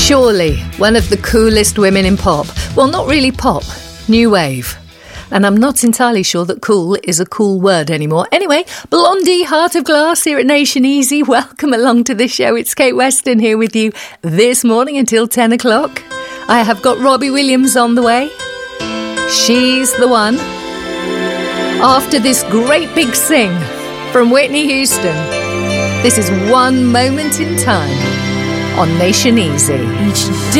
Surely one of the coolest women in pop. Well, not really pop, new wave. And I'm not entirely sure that cool is a cool word anymore. Anyway, Blondie, Heart of Glass here at Nation Easy. Welcome along to the show. It's Kate Weston here with you this morning until 10 o'clock. I have got Robbie Williams on the way. She's the one. After this great big sing from Whitney Houston, this is One Moment in Time on Nation Easy. Each day